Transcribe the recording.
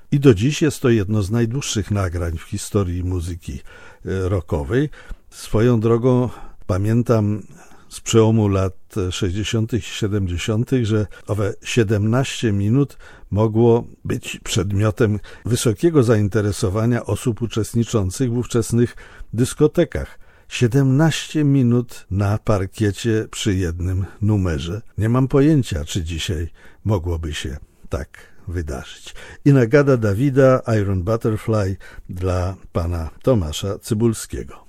i do dziś jest to jedno z najdłuższych nagrań w historii muzyki rockowej. Swoją drogą pamiętam z przełomu lat 60. i 70., że owe 17 minut mogło być przedmiotem wysokiego zainteresowania osób uczestniczących w ówczesnych dyskotekach. 17 minut na parkiecie przy jednym numerze. Nie mam pojęcia, czy dzisiaj mogłoby się tak wydarzyć. In Agada Davida, Iron Butterfly dla pana Tomasza Cybulskiego.